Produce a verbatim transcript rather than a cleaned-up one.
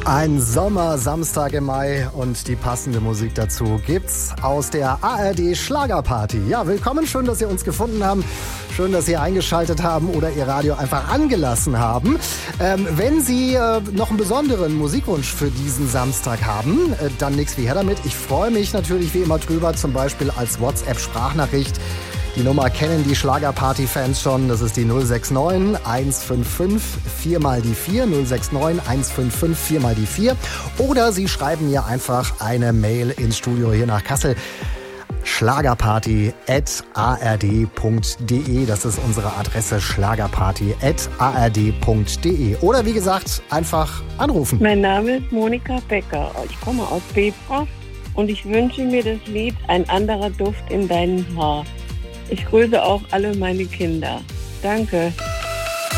Ein Sommersamstag im Mai und die passende Musik dazu gibt's aus der A R D Schlagerparty. Ja, willkommen, schön, dass ihr uns gefunden habt. Schön, dass Sie eingeschaltet haben oder Ihr Radio einfach angelassen haben. Ähm, wenn Sie äh, noch einen besonderen Musikwunsch für diesen Samstag haben, äh, dann nichts wie her damit. Ich freue mich natürlich wie immer drüber, zum Beispiel als WhatsApp-Sprachnachricht. Die Nummer kennen die Schlagerparty-Fans schon. Das ist die null sechs neun eins fünf fünf vier mal die vier. null sechs neun eins fünf fünf vier mal die vier. Oder Sie schreiben mir einfach eine Mail ins Studio hier nach Kassel. schlagerparty at a r d punkt d e. Das ist unsere Adresse, schlagerparty at a r d punkt d e. Oder wie gesagt, einfach anrufen. Mein Name ist Monika Becker. Ich komme aus Bebra und ich wünsche mir das Lied Ein anderer Duft in deinem Haar. Ich grüße auch alle meine Kinder. Danke.